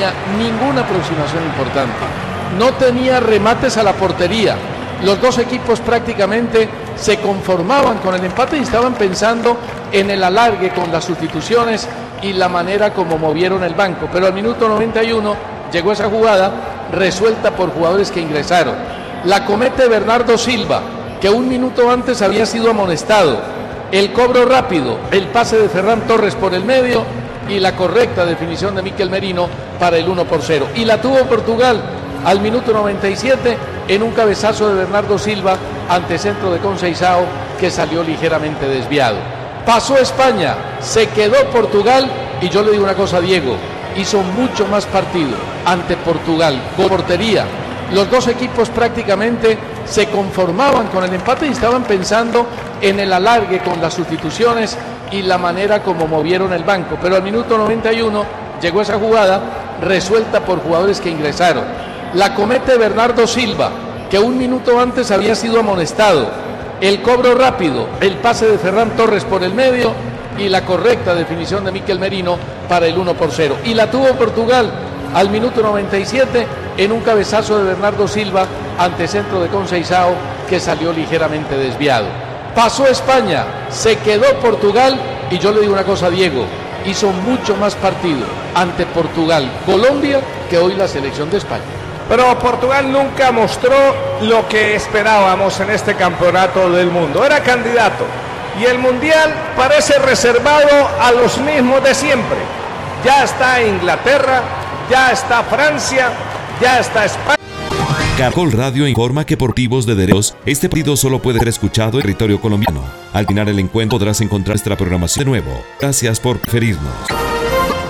tenía ninguna aproximación importante, no tenía remates a la portería. Los dos equipos prácticamente se conformaban con el empate y estaban pensando en el alargue con las sustituciones y la manera como movieron el banco. Pero al minuto 91 llegó esa jugada resuelta por jugadores que ingresaron. La comete Bernardo Silva, que un minuto antes había sido amonestado. El cobro rápido, el pase de Ferran Torres por el medio y la correcta definición de Mikel Merino para el 1-0. Y la tuvo Portugal al minuto 97 en un cabezazo de Bernardo Silva ante centro de Conceição, que salió ligeramente desviado. Pasó España, se quedó Portugal y yo le digo una cosa a Diego, hizo mucho más partido ante Portugal, con portería. Los dos equipos prácticamente se conformaban con el empate y estaban pensando en el alargue con las sustituciones y la manera como movieron el banco. Pero al minuto 91 llegó esa jugada resuelta por jugadores que ingresaron. La comete Bernardo Silva, que un minuto antes había sido amonestado. El cobro rápido, el pase de Ferran Torres por el medio y la correcta definición de Mikel Merino para el 1-0. Y la tuvo Portugal al minuto 97 en un cabezazo de Bernardo Silva ante centro de Conceição, que salió ligeramente desviado. Pasó España, se quedó Portugal y yo le digo una cosa a Diego, hizo mucho más partido ante Portugal, Colombia, que hoy la selección de España. Pero Portugal nunca mostró lo que esperábamos en este campeonato del mundo. Era candidato y el mundial parece reservado a los mismos de siempre. Ya está Inglaterra, ya está Francia, ya está España. Caracol Radio informa que por motivos de derechos, este partido solo puede ser escuchado en territorio colombiano. Al final el encuentro podrás encontrar nuestra programación de nuevo. Gracias por preferirnos.